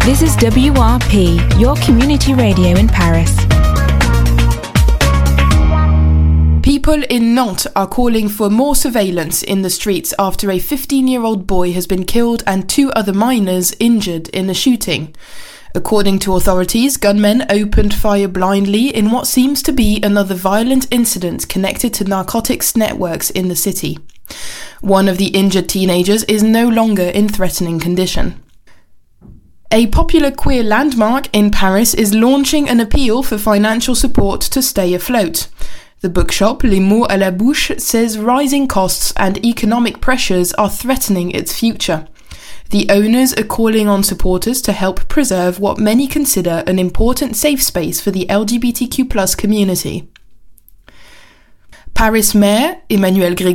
This is WRP, your community radio in Paris. People in Nantes are calling for more surveillance in the streets after a 15-year-old boy has been killed and 2 other minors injured in a shooting. According to authorities, gunmen opened fire blindly in what seems to be another violent incident connected to narcotics networks in the city. One of the injured teenagers is no longer in threatening condition. A popular queer landmark in Paris is launching an appeal for financial support to stay afloat. The bookshop Les Mots à la Bouche says rising costs and economic pressures are threatening its future. The owners are calling on supporters to help preserve what many consider an important safe space for the LGBTQ+ community. Paris Mayor Emmanuel Grégoire